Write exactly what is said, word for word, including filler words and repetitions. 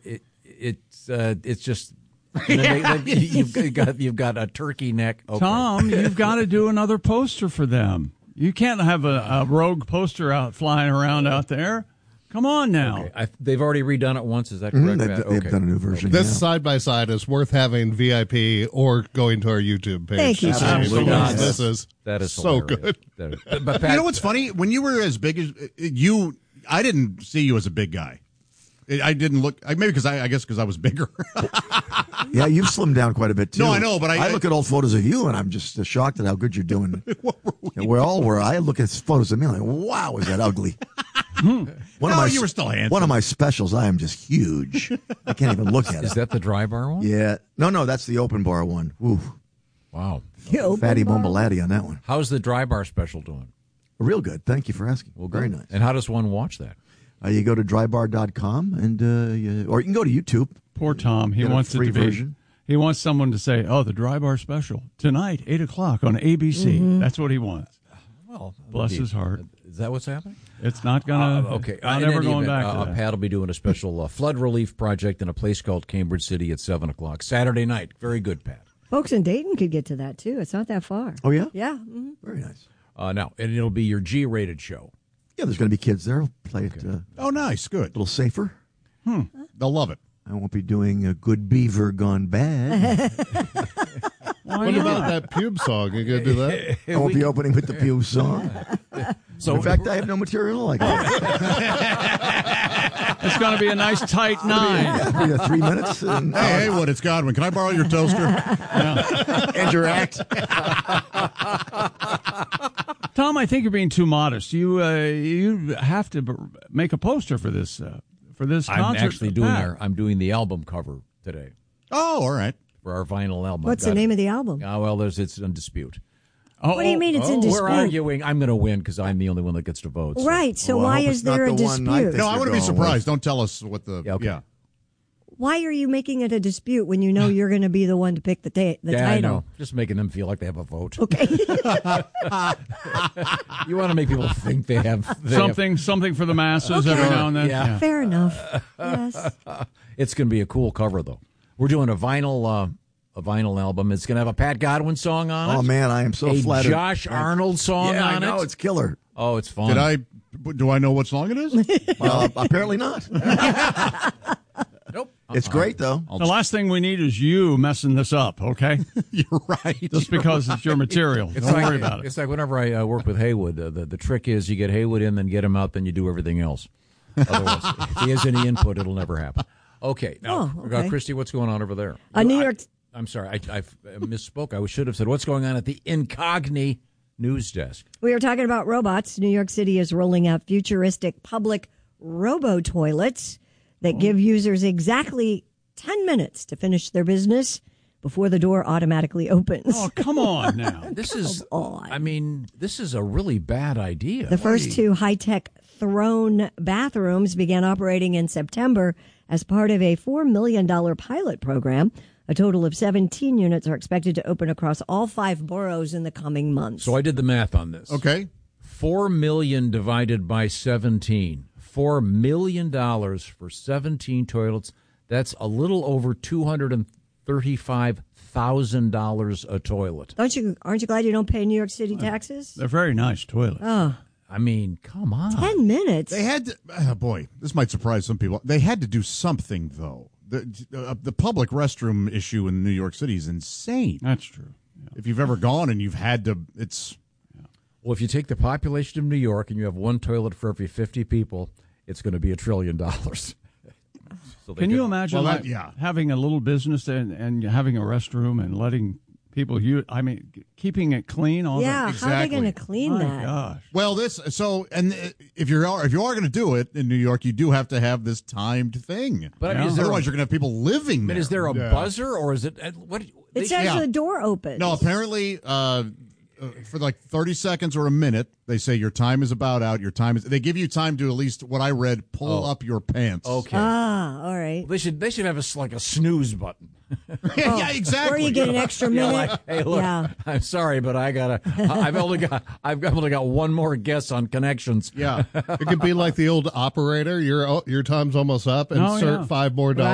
it, it's uh, it's just you know, they, they, you've got you've got a turkey neck. Okay. Tom, you've got to do another poster for them. You can't have a, a rogue poster out flying around out there. Come on now. Okay. I, they've already redone it once. Is that correct? Mm-hmm. They've, they've okay. done a new version. This yeah. side by side is worth having V I P or going to our YouTube page. Thank you, to see Absolutely. what Yes. This is That is so hilarious. good. That is, but, but Pat, You know what's funny? When you were as big as you, I didn't see you as a big guy. I didn't look maybe because I, I guess because I was bigger. Yeah, you've slimmed down quite a bit too. No, I know, but I- I look at old photos of you and I'm just shocked at how good you're doing. What were we And we're all were. I look at photos of me like, wow, is that ugly? One No, of my, you were still handsome. One of my specials, I am just huge. I can't even look at is it. that the dry bar one? Yeah, no, no, that's the open bar one. Ooh, Wow. fatty bombalatti on that one. How's the dry bar special doing? Real good. Thank you for asking. Well, Very good. nice. And how does one watch that? Uh, you go to dry bar dot com and uh, you, or you can go to YouTube. Poor Tom. He Get a wants it free to be. version. He wants someone to say, "Oh, the dry bar special tonight, eight o'clock on A B C." Mm-hmm. That's what he wants. Well, Bless indeed. his heart. Is that what's happening? It's not gonna. Uh, okay. I'm Uh, in never any going event, back uh, to that. Pat will be doing a special uh, flood relief project in a place called Cambridge City at seven o'clock Saturday night. Very good, Pat. Folks in Dayton could get to that, too. It's not that far. Oh, yeah? Yeah. mhm. Very nice. Uh, now, and it'll be your G-rated show. Yeah, there's going to be kids there. I'll play it uh, a Oh, nice, good. little safer. They'll love it. I won't be doing a Good Beaver Gone Bad. What about that pube song? You gonna do that? I won't be opening with the Pew song. So, In fact, I have no material like that. It's going to be a nice tight nine. We got three minutes and, uh, Hey, Haywood, it's Godwin. Can I borrow your toaster? and your act. Tom, I think you're being too modest. You uh, you have to b- make a poster for this uh, for this I'm concert. actually doing Pat. our, I'm doing the album cover today Oh, all right. for our vinyl album. What's I've the got name it. of the album? Uh, well, there's it's in dispute. Oh, What do you mean it's in We're dispute? arguing. I'm going to win because I'm the only one that gets to vote. so- Right. So Well, I why hope is it's not there a the one I dispute? think No, I you're want to be going surprised. with. Don't tell us what the. Yeah, okay. yeah. Why are you making it a dispute when you know you're going to be the one to pick the, ta- the Yeah, title? I know. Just making them feel like they have a vote. Okay. You want to make people think they have they something something for the masses every Okay. now and then. Yeah. Fair enough. Yes. Have, it's going to be a cool cover, though. We're doing a vinyl uh, a vinyl album. It's going to have a Pat Godwin song on it. Oh, man, I am so a flattered. Josh Arnold song Yeah, I on know. it. It's killer. Oh, it's fun. Did I? Do I know what song it is? Uh, apparently not. Nope. It's great, though. I'll The last thing we need is you messing this up, okay? You're right. Just because it's your material. It's Don't like, worry about it. It's like whenever I uh, work with Haywood, uh, the, the trick is you get Haywood in, then get him out, then you do everything else. Otherwise, if he has any input, it'll never happen. Okay. Now, Oh, okay. uh, Christy, what's going on over there? A New I- York. I'm sorry. I, I misspoke. I should have said, what's going on at the Incogni news desk? We are talking about robots. New York City is rolling out futuristic public robo-toilets that give users exactly ten minutes to finish their business before the door automatically opens. Oh, come on now. This is, on. I mean, this is a really bad idea. The first two high-tech throne bathrooms began operating in September as part of a four million dollars pilot program. A total of seventeen units are expected to open across all five boroughs in the coming months. So I did the math on this. Okay. Four million divided by seventeen. Four million dollars for seventeen toilets. That's a little over two hundred and thirty-five thousand dollars a toilet. Don't you? Aren't you glad you don't pay New York City taxes? They're very nice toilets. Oh, I mean, come on. ten minutes. They had to, oh boy, this might surprise some people. They had to do something, though. The, uh, the public restroom issue in New York City is insane. That's true. Yeah. If you've ever gone and you've had to, it's. Well, if you take the population of New York and you have one toilet for every fifty people, it's going to be a trillion dollars. So they Can you could- imagine Well, that- like, yeah. having a little business and, and having a restroom and letting people use, I mean, keeping it clean all yeah, the how are they going to clean My that? gosh. Well, this so and uh, if you're if you are going to do it in New York, you do have to have this timed thing. But I mean, Yeah. is there, Otherwise, you're going to have people living I there. mean, is there a Yeah. buzzer or is it uh, what? They, It says yeah. the door opens. No, apparently, uh, uh, for like thirty seconds or a minute, they say your time is about out. Your time is. They give you time to at least what I read, pull Oh. up your pants. okay. Ah, all right. they should they should have a, s- like a snooze button. yeah, yeah, exactly. Or you get an extra Yeah, minute. like, hey, look, Yeah. I'm sorry, but I gotta. I've only got. I've only got one more guess on connections. Yeah. It could be like the old operator. Your your time's almost up. Oh, Insert yeah. five more dollars.